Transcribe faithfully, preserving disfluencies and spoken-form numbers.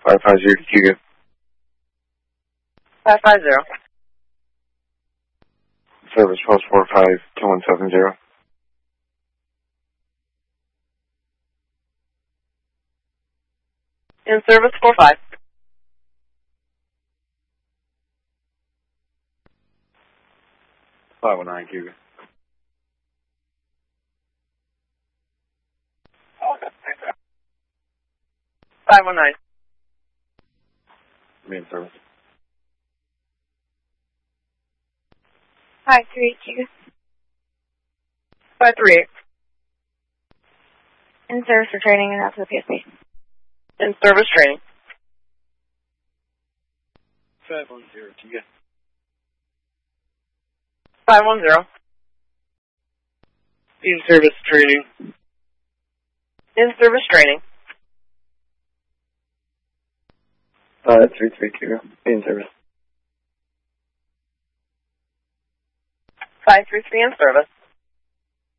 five five zero to Cuba. five five zero. Service post four five two one seven zero. In service four five. five one nine Cuba. five one nine. Main service. five three two. five three eight. In service for training and out to the P S B. In service training. five one zero Cuba. five one zero. In service training. In service training. five three three Cuba. In service. five three three in service.